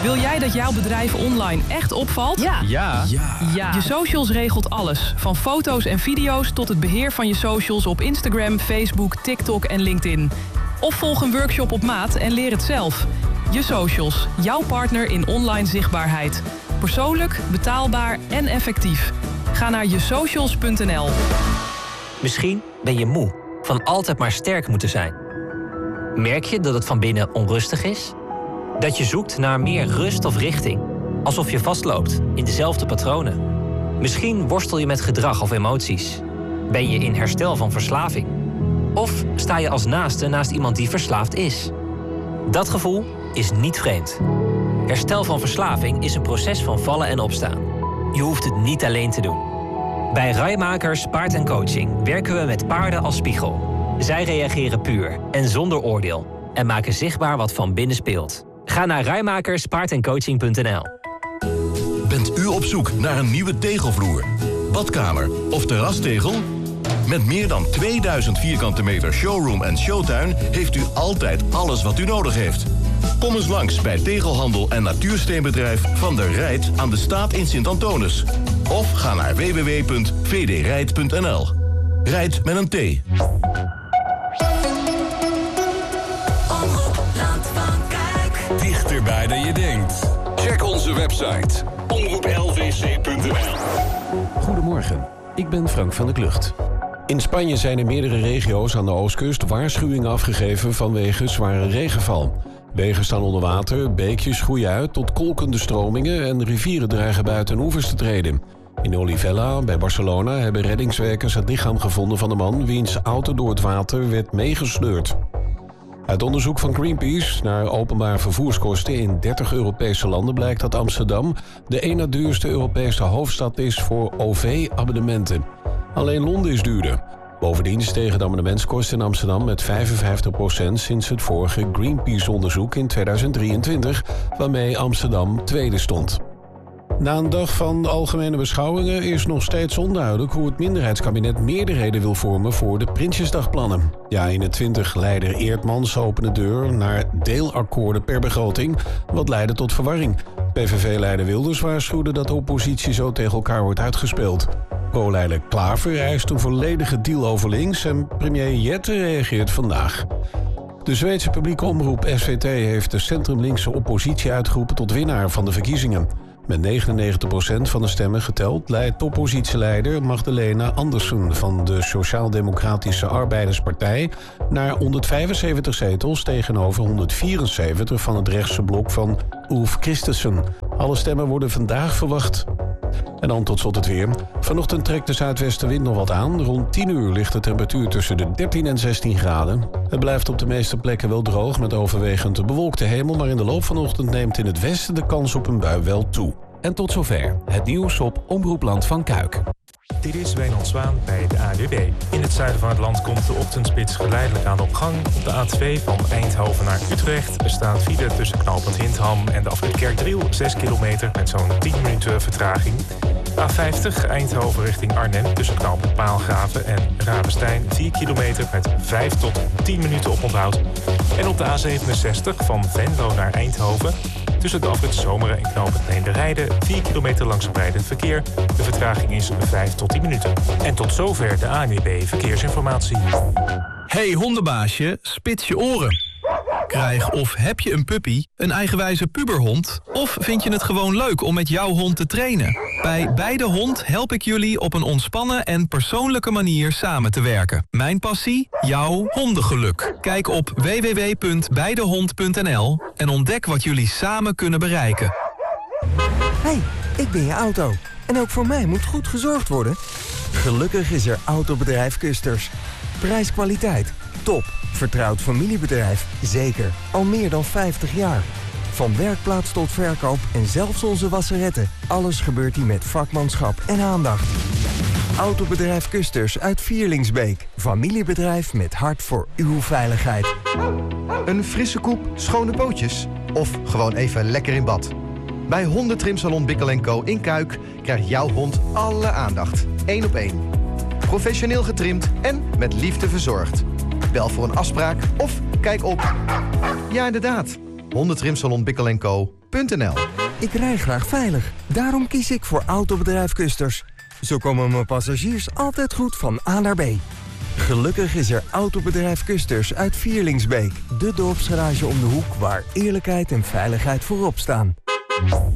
Wil jij dat jouw bedrijf online echt opvalt? Ja. Je socials regelt alles. Van foto's en video's tot het beheer van je socials op Instagram, Facebook, TikTok en LinkedIn. Of volg een workshop op maat en leer het zelf. Je socials, jouw partner in online zichtbaarheid. Persoonlijk, betaalbaar en effectief. Ga naar jesocials.nl. Misschien ben je moe van altijd maar sterk moeten zijn. Merk je dat het van binnen onrustig is? Dat je zoekt naar meer rust of richting? Alsof je vastloopt in dezelfde patronen. Misschien worstel je met gedrag of emoties. Ben je in herstel van verslaving? Of sta je als naaste naast iemand die verslaafd is? Dat gevoel is niet vreemd. Herstel van verslaving is een proces van vallen en opstaan. Je hoeft het niet alleen te doen. Bij Rijmakers Paard en Coaching werken we met paarden als spiegel. Zij reageren puur en zonder oordeel en maken zichtbaar wat van binnen speelt. Ga naar rijmakerspaardencoaching.nl. Bent u op zoek naar een nieuwe tegelvloer, badkamer of terrastegel? Met meer dan 2000 vierkante meter showroom en showtuin heeft u altijd alles wat u nodig heeft. Kom eens langs bij tegelhandel en natuursteenbedrijf Van der Rijt aan de Staat in Sint-Antonis. Of ga naar www.vdrijt.nl. Rijt met een T. Dichterbij dan je denkt. Check onze website omroeplvc.nl. Goedemorgen, ik ben Frank van der Klucht. In Spanje zijn in meerdere regio's aan de oostkust waarschuwingen afgegeven vanwege zware regenval. Wegen staan onder water, beekjes groeien uit tot kolkende stromingen en rivieren dreigen buiten oevers te treden. In Olivella, bij Barcelona, hebben reddingswerkers het lichaam gevonden van de man wiens auto door het water werd meegesleurd. Uit onderzoek van Greenpeace naar openbaar vervoerskosten in 30 Europese landen blijkt dat Amsterdam de één na duurste Europese hoofdstad is voor OV-abonnementen. Alleen Londen is duurder. Bovendien stegen de abonnementskosten in Amsterdam met 55% sinds het vorige Greenpeace-onderzoek in 2023, waarmee Amsterdam tweede stond. Na een dag van algemene beschouwingen is nog steeds onduidelijk hoe het minderheidskabinet meerderheden wil vormen voor de Prinsjesdagplannen. Ja21-leider Eertmans opende de deur naar deelakkoorden per begroting, wat leidde tot verwarring. PVV-leider Wilders waarschuwde dat de oppositie zo tegen elkaar wordt uitgespeeld. Pro-leider Klaver eist een volledige deal over links en premier Jette reageert vandaag. De Zweedse publieke omroep SVT heeft de centrumlinkse oppositie uitgeroepen tot winnaar van de verkiezingen. Met 99% van de stemmen geteld leidt oppositieleider Magdalena Andersson van de Sociaal-Democratische Arbeiderspartij naar 175 zetels tegenover 174 van het rechtse blok van Ulf Kristersson. Alle stemmen worden vandaag verwacht. En dan tot slot het weer. Vanochtend trekt de zuidwestenwind nog wat aan. Rond 10 uur ligt de temperatuur tussen de 13 en 16 graden. Het blijft op de meeste plekken wel droog met overwegend bewolkte hemel, maar in de loop van de ochtend neemt in het westen de kans op een bui wel toe. En tot zover het nieuws op Omroepland van Kuik. Dit is Wijnand Zwaan bij de ANWB. In het zuiden van het land komt de ochtendspits geleidelijk aan op gang. Op de A2 van Eindhoven naar Utrecht staat file tussen knooppunt Hindham en de afrit Kerkdriel 6 kilometer met zo'n 10 minuten vertraging. A50 Eindhoven richting Arnhem tussen knooppunt Paalgraven en Ravenstein 4 kilometer met 5 tot 10 minuten oponthoud. En op de A67 van Venlo naar Eindhoven tussen de afrit Zomeren en knooppunt Leenderheide 4 kilometer langzaam rijdend verkeer. De vertraging is 5 tot 10 minuten. En tot zover de ANWB Verkeersinformatie. Hey hondenbaasje, spits je oren. Krijg of heb je een puppy, een eigenwijze puberhond? Of vind je het gewoon leuk om met jouw hond te trainen? Bij Bij de Hond help ik jullie op een ontspannen en persoonlijke manier samen te werken. Mijn passie? Jouw hondengeluk. Kijk op www.bijdehond.nl en ontdek wat jullie samen kunnen bereiken. Hey, ik ben je auto. En ook voor mij moet goed gezorgd worden. Gelukkig is er Autobedrijf Kusters. Prijs-kwaliteit. Top. Vertrouwd familiebedrijf. Zeker. Al meer dan 50 jaar. Van werkplaats tot verkoop en zelfs onze wasseretten. Alles gebeurt hier met vakmanschap en aandacht. Autobedrijf Kusters uit Vierlingsbeek. Familiebedrijf met hart voor uw veiligheid. Een frisse koep, schone pootjes? Of gewoon even lekker in bad? Bij Hondentrimsalon Bikkel & Co in Kuik krijgt jouw hond alle aandacht. 1 op 1. Professioneel getrimd en met liefde verzorgd. Bel voor een afspraak of kijk op... Ja, inderdaad. hondentrimsalonbikkel.nl. Ik rij graag veilig. Daarom kies ik voor Autobedrijf Custers. Zo komen mijn passagiers altijd goed van A naar B. Gelukkig is er Autobedrijf Custers uit Vierlingsbeek. De dorpsgarage om de hoek waar eerlijkheid en veiligheid voorop staan.